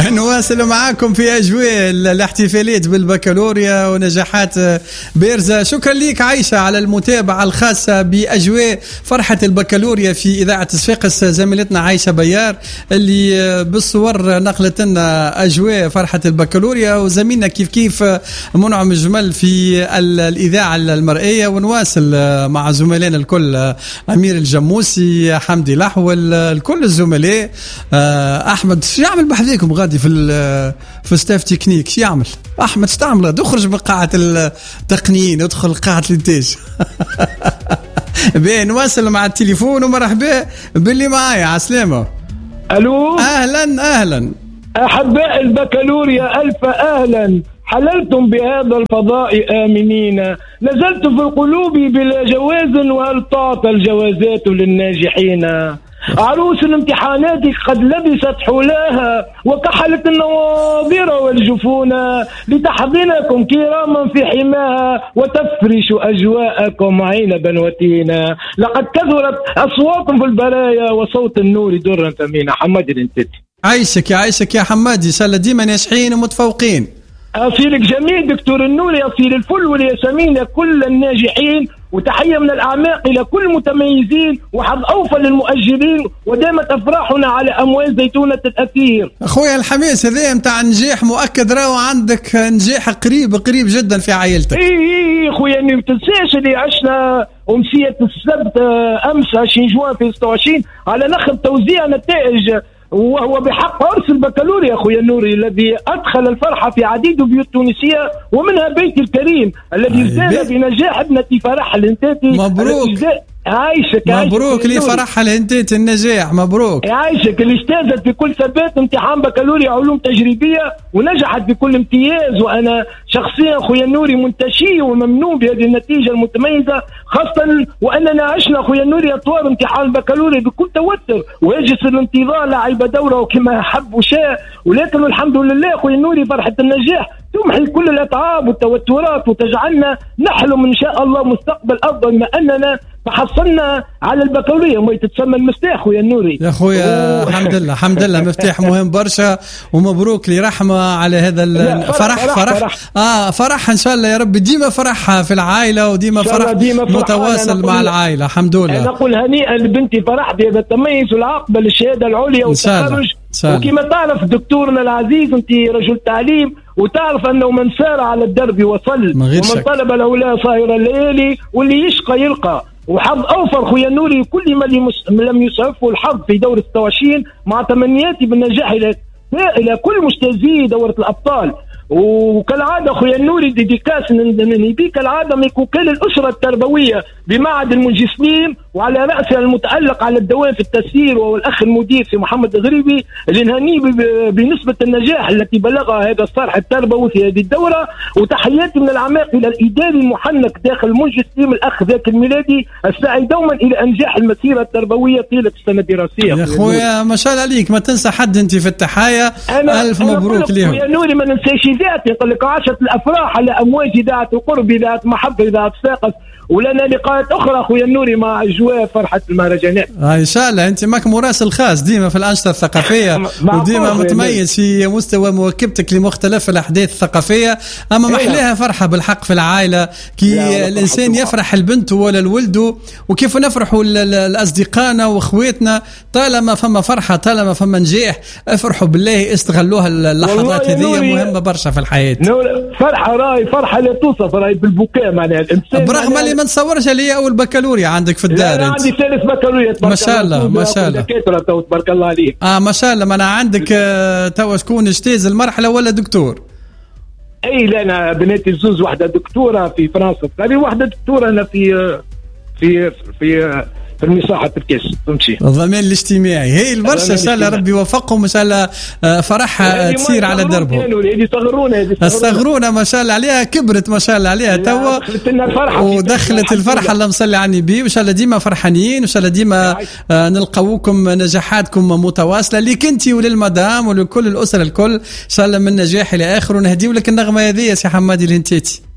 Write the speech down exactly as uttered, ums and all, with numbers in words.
نواصل معاكم في أجواء الاحتفالات بالبكالوريا ونجاحات بارزة. شكرا لك عايشة على المتابعة الخاصة بأجواء فرحة البكالوريا في إذاعة صفاقس. زميلتنا عايشة بيار اللي بالصور نقلت لنا أجواء فرحة البكالوريا، وزميلنا كيف كيف منعم الجمل في الإذاعة المرئية. ونواصل مع زملائنا الكل، أمير الجموسي، حمدي لحول، الكل الزملاء. أحمد شو يعمل بحذيكم غادي في في ستاف تكنيك؟ شو يعمل أحمد؟ شو تعمل؟ تخرج من قاعة التقنيين ادخل قاعة الانتاج. بين نواصل مع التليفون، ومرحبا باللي معايا. عسلامة. ألو، أهلا أهلا أحباء البكالوريا، ألف أهلا. حللتم بهذا الفضاء آمنين، نزلت في القلوب بلا جواز، وهل تعطى الجوازات للناجحين؟ عروس الامتحانات قد لبست حلاها، وكحلت النواظر والجفون، لتحضنكم كراما في حماها، وتفرش أجواءكم عنبا وتينا. لقد كثرت أصوات في البرايا، وصوت النور درا ثمينا. حمادي الانتتي. عايشك يا عايشك يا حمادي، إن شاء الله ديما ناجحين ومتفوقين. أصيلك جميل دكتور النوري، أصيل الفل والياسمين لكل الناجحين، وتحية من الأعماق إلى كل المتميزين، وحظ أوفى للمؤجلين، ودامت أفراحنا على أموال زيتونة الأثير. أخويا الحماس هذا متاع نجاح مؤكد، راهو عندك نجاح قريب قريب جدا في عائلتك. إيه إيه أخويا، ما تنساش اللي عشنا أمسية السبت أمس عشرين جوان في ستة وعشرين على نخب توزيع نتائج، وهو بحق عرس البكالوريا أخويا النوري الذي أدخل الفرحة في عديد بيوت تونسية، ومنها بيتي الكريم الذي ازداد بنجاح ابنتي فرح الانتاتي. مبروك. عايشك مبروك لي فرح الانتاتي النجاح، مبروك. عايشك اللي اجتازت بكل ثبات امتحان بكالوريا علوم تجريبية ونجحت بكل امتياز. وأنا شخصيا أخويا النوري منتشي وممنون بهذه النتيجة المتميزة، خاصة وأننا عشنا أخويا النوري أطوار امتحان البكالوريا بكل توتر ويجلس الانتظار لعب دوره كما حب وشاء، ولكن الحمد لله أخويا النوري فرحة النجاح تمحي كل الأتعاب والتوترات، وتجعلنا نحلم إن شاء الله مستقبل أفضل، ما أننا تحصلنا على البكالوريا ما تتسمى المفتاح يا النوري. يا خويا الحمد لله الحمد لله، مفتاح مهم برشا، ومبروك لرحمة على هذا الفرح. فرح, فرح, فرح, فرح اه فرح ان شاء الله يا رب، ديما فرح في العائله، وديما فرح ديما متواصل مع العائله. الحمد لله. انا اقول هنيئا لبنتي فرح بهذا التميز والعقبه للشهاده العليا والتخرج. وكما تعرف دكتورنا العزيز انت رجل تعليم، وتعرف انه من سار على الدرب وصل، ومن طلب العلا صاير الليالي، واللي يشقى يلقى. وحظ أوفر خويا النوري كل ما لم يسعفه الحظ في دورة ستة وعشرين، مع تمنياتي بالنجاح إلى إلى كل مجتازي دورة الأبطال. وكالعادة خويا النوري ديديكاس نبي كالعادة من وكالة الأسرة التربوية بمعهد المنجسليم، وعلى رأسها المتألق على الدوام في التسيير وهو الأخ المدير في محمد الغريبي، اللي نهنيه بنسبة النجاح التي بلغها هذا الصرح التربوي في هذه الدورة. وتحياتي من الأعماق إلى الإداري المحنك داخل المنجسليم الأخ ذاك الميلادي، السعي دوما إلى أنجاح المسيرة التربوية طيلة السنة الدراسية. يا خويا ما شاء الله عليك، ما تنسى حد أنت في التحايا. ألف مبروك لهم يا نوري. ما ننساش ذاتي، يقول لك عاشت الأفراح على أمواج ذات وقرب ذات محبة ذات صفاقس، ولنا لقاءات أخرى أخويا النوري مع أجواء فرحة المهرجانات. آه إن شاء الله. أنت ماك مراسل خاص ديما في الأنشطة الثقافية، وديما متميز في مستوى مواكبتك لمختلف الأحداث الثقافية. أما محلاها فرحة بالحق في العائلة، كي الإنسان يفرح البنت ولا الولد، وكيف نفرحوا الأصدقائنا وأخواتنا. طالما فما فرحة، طالما فما نجاح، افرحوا بالله، استغلوها اللحظات هذه، مهمة برشا في الحياة. فرحة راي فرحة لا توصف، راي بالبكاء معناها الإنسان. برغم اللي ما نتصورش اللي اول بكالوريا عندك في الدار. انا عندي ثالث بكالوريا ما شاء الله ما شاء الله. تبارك الله عليك. اه ما شاء الله. ما انا عندك آه توا شكون اجتاز المرحله ولا دكتور؟ اي لا، انا بناتي الزوز، واحده دكتوره في فرنسا، ثاني واحده دكتوره انا في في في في المصاحة الكاس تمشي. الضمان الاجتماعي هي البرشا، ان شاء الله ربي يوفقهم، ان شاء الله فرحها تسير على دربهم. هذه صغرونا هذه صغرونا ما شاء الله عليها، كبرت ما شاء الله عليها توا، ودخلت الفرحه اللهم صل على النبي. وان شاء الله ديما فرحانين، وان شاء الله ديما نلقاوكم نجاحاتكم متواصله ليك انت وللمدام ولكل الاسره الكل، ان شاء الله من نجاح الى اخر. ونهديو لك النغمه هذه يا سي حمادي الهنتيتي.